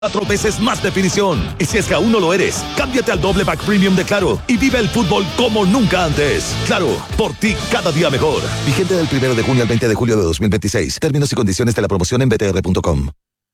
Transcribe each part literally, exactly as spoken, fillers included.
Cuatro veces más definición. Y si es que aún no lo eres, cámbiate al doble pack premium de Claro y vive el fútbol como nunca antes. Claro, por ti cada día mejor. Vigente del primero de junio al veinte de julio de dos mil veintiséis. Términos y condiciones de la promoción en b t r punto com.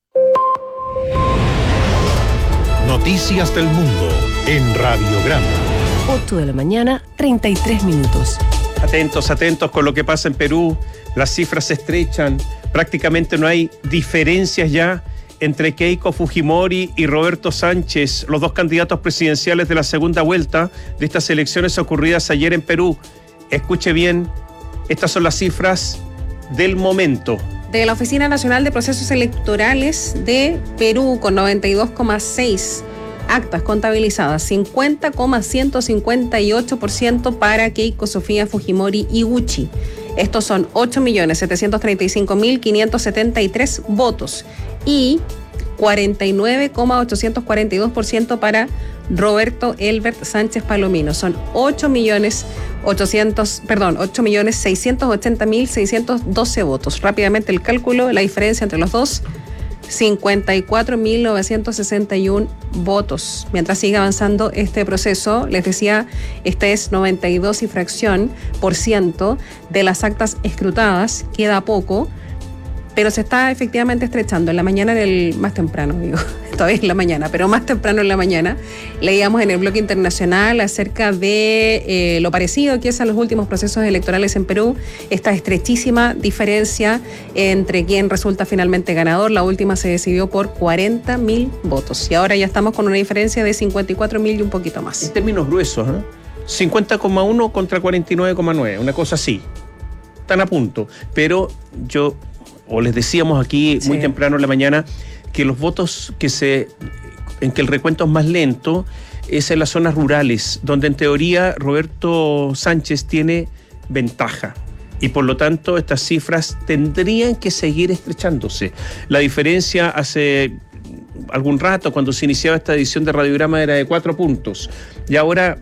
Noticias del mundo en Radiograma. ocho de la mañana, treinta y tres minutos. Atentos, atentos con lo que pasa en Perú. Las cifras se estrechan. Prácticamente no hay diferencias ya entre Keiko Fujimori y Roberto Sánchez, los dos candidatos presidenciales de la segunda vuelta de estas elecciones ocurridas ayer en Perú. Escuche bien, estas son las cifras del momento. De la Oficina Nacional de Procesos Electorales de Perú, con noventa y dos coma seis actas contabilizadas, cincuenta coma ciento cincuenta y ocho por ciento para Keiko Sofía Fujimori Iguchi. Estos son ocho millones setecientos treinta y cinco mil quinientos setenta y tres votos y cuarenta y nueve coma ochocientos cuarenta y dos por ciento para Roberto Elbert Sánchez Palomino. Son ocho millones ochocientos, perdón, ocho millones seiscientos ochenta mil seiscientos doce votos. Rápidamente el cálculo, la diferencia entre los dos, cincuenta y cuatro mil novecientos sesenta y uno votos. Mientras sigue avanzando este proceso, les decía, este es noventa y dos y fracción por ciento de las actas escrutadas, queda poco, pero se está efectivamente estrechando. En la mañana, en el más temprano, digo, todavía es la mañana, pero más temprano en la mañana, leíamos en el Bloque Internacional acerca de eh, lo parecido que es a los últimos procesos electorales en Perú, esta estrechísima diferencia entre quién resulta finalmente ganador. La última se decidió por cuarenta mil votos y ahora ya estamos con una diferencia de cincuenta y cuatro mil y un poquito más. En términos gruesos, ¿eh? cincuenta coma uno contra cuarenta y nueve coma nueve, una cosa así. Están a punto, pero yo... o les decíamos aquí muy sí. temprano en la mañana que los votos que se en que el recuento es más lento es en las zonas rurales, donde en teoría Roberto Sánchez tiene ventaja y por lo tanto estas cifras tendrían que seguir estrechándose. La diferencia hace algún rato, cuando se iniciaba esta edición de Radiograma, era de cuatro puntos y ahora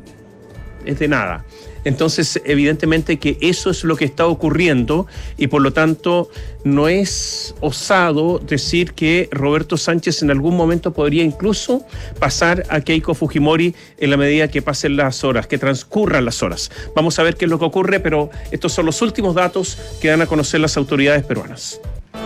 es de nada. Entonces, evidentemente que eso es lo que está ocurriendo y por lo tanto no es osado decir que Roberto Sánchez en algún momento podría incluso pasar a Keiko Fujimori en la medida que pasen las horas, que transcurran las horas. Vamos a ver qué es lo que ocurre, pero estos son los últimos datos que dan a conocer las autoridades peruanas.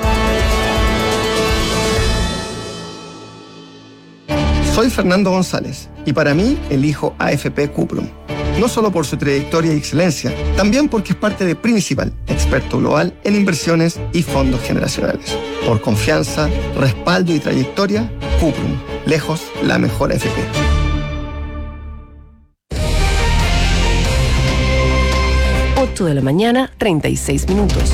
Soy Fernando González y para mí elijo A F P Cuprum. No solo por su trayectoria y excelencia, también porque es parte de Principal, experto global en inversiones y fondos generacionales. Por confianza, respaldo y trayectoria, Cuprum, lejos la mejor A F P. ocho de la mañana, treinta y seis minutos.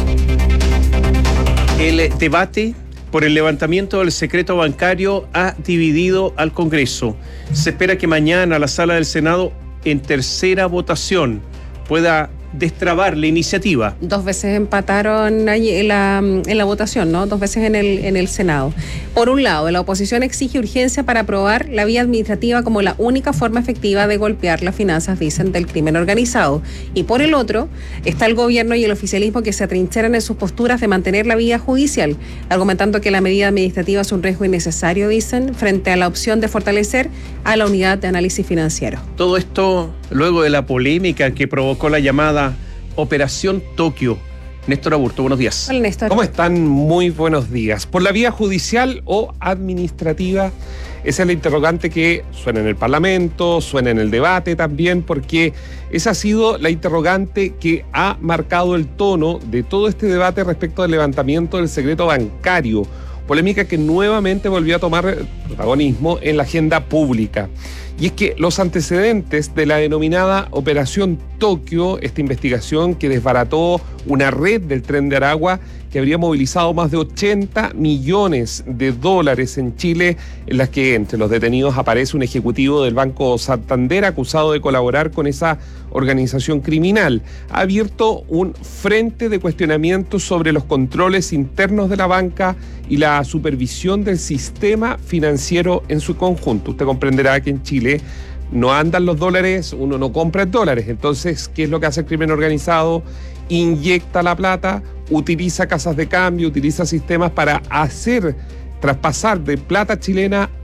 El debate por el levantamiento del secreto bancario ha dividido al Congreso. Se espera que mañana la sala del Senado, en tercera votación, pueda destrabar la iniciativa. Dos veces empataron allí en la, en la votación, ¿no? Dos veces en el, en el Senado. Por un lado, la oposición exige urgencia para aprobar la vía administrativa como la única forma efectiva de golpear las finanzas, dicen, del crimen organizado. Y por el otro, está el gobierno y el oficialismo que se atrincheran en sus posturas de mantener la vía judicial, argumentando que la medida administrativa es un riesgo innecesario, dicen, frente a la opción de fortalecer a la unidad de análisis financiero. Todo esto luego de la polémica que provocó la llamada Operación Tokio. Néstor Aburto, buenos días. Hola, Néstor. ¿Cómo están? Muy buenos días. ¿Por la vía judicial o administrativa? Esa es la interrogante que suena en el Parlamento, suena en el debate también, porque esa ha sido la interrogante que ha marcado el tono de todo este debate respecto del levantamiento del secreto bancario. Polémica que nuevamente volvió a tomar protagonismo en la agenda pública. Y es que los antecedentes de la denominada Operación Tokio, esta investigación que desbarató una red del Tren de Aragua que habría movilizado más de ochenta millones de dólares en Chile, en las que entre los detenidos aparece un ejecutivo del Banco Santander acusado de colaborar con esa organización criminal, ha abierto un frente de cuestionamientos sobre los controles internos de la banca y la supervisión del sistema financiero en su conjunto. Usted comprenderá que en Chile no andan los dólares, uno no compra dólares. Entonces, ¿qué es lo que hace el crimen organizado? Inyecta la plata, utiliza casas de cambio, utiliza sistemas para hacer tras pasar de plata chilena